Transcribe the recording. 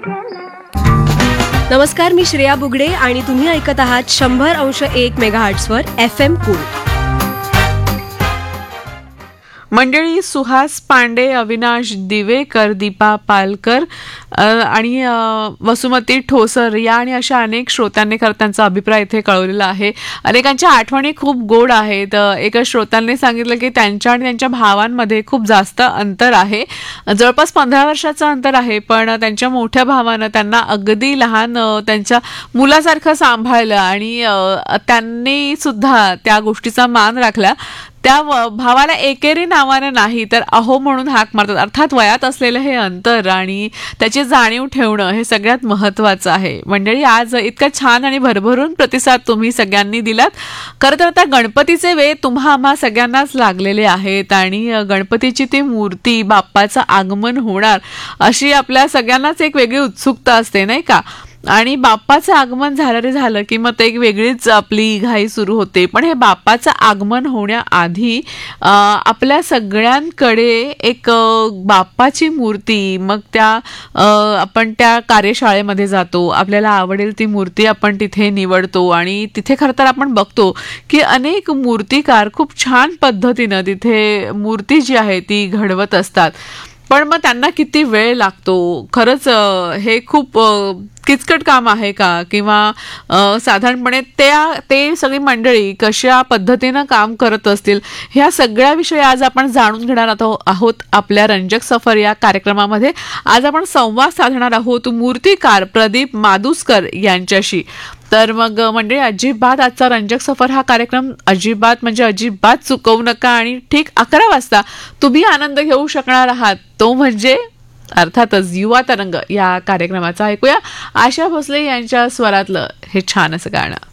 नमस्कार, मी श्रेया बुगडे आणि तुम्ही ऐकत आहात 100.1 मेगाहर्ट्झवर FM कूल. मंडळी, सुहास पांडे, अविनाश दिवेकर, दीपा पालकर आणि वसुमती ठोसर या आणि अशा अनेक श्रोत्यांनी खरं त्यांचा अभिप्राय इथे कळवलेला आहे. अनेकांच्या आठवणी खूप गोड आहेत. एका श्रोत्यांनी सांगितलं की त्यांच्या आणि त्यांच्या भावांमध्ये खूप जास्त अंतर आहे. जवळपास 15 वर्षाचं अंतर आहे, पण त्यांच्या मोठ्या भावानं त्यांना अगदी लहान त्यांच्या मुलासारखं सांभाळलं आणि त्यांनी सुद्धा त्या गोष्टीचा मान राखला. त्या भावाला एकेरी नावानं नाही तर अहो म्हणून हाक मारतात. अर्थात वयात असलेलं हे अंतर आणि त्याची जाणीव ठेवणं हे सगळ्यात महत्त्वाचं आहे. मंडळी, आज इतका छान आणि भरभरून प्रतिसाद तुम्ही सगळ्यांनी दिलात. खरं तर आता गणपतीचे वेळ तुम्हा आम्हा सगळ्यांनाच लागलेले आहेत आणि गणपतीची ती मूर्ती, बाप्पाचं आगमन होणार अशी आपल्या सगळ्यांनाच एक वेगळी उत्सुकता असते, नाही का? आणि बाप्पाचं आगमन झालं रे झालं की मग एक वेगळीच आपली घाई सुरू होते. पण हे बाप्पाचं आगमन होण्याआधी आपल्या सगळ्यांकडे एक बाप्पाची मूर्ती, मग त्या आपण त्या कार्यशाळेमध्ये जातो, आपल्याला आवडेल ती मूर्ती आपण तिथे निवडतो आणि तिथे खरं तर आपण बघतो की अनेक मूर्तिकार खूप छान पद्धतीनं तिथे मूर्ती जी आहे ती घडवत असतात. पण मग त्यांना किती वेळ लागतो? खरंच हे खूप किचकट काम आहे का? किंवा साधारणपणे ते सगळी मंडळी कशा पद्धतीनं काम करत असतील, ह्या सगळ्या विषयी आज आपण जाणून घेणार आहोत आपल्या रंजक सफर या कार्यक्रमामध्ये. आज आपण संवाद साधणार आहोत मूर्तिकार प्रदीप माडुस्कर यांच्याशी. तर मग मंडळी, अजिबात आजचा रंजक सफर हा कार्यक्रम अजिबात चुकवू नका आणि ठीक 11 वाजता तुम्ही आनंद घेऊ शकणार आहात. तो म्हणजे अर्थातच युवा तरंग या कार्यक्रमाचा. ऐकूया आशा भोसले यांच्या स्वरातलं हे छान असं गाणं.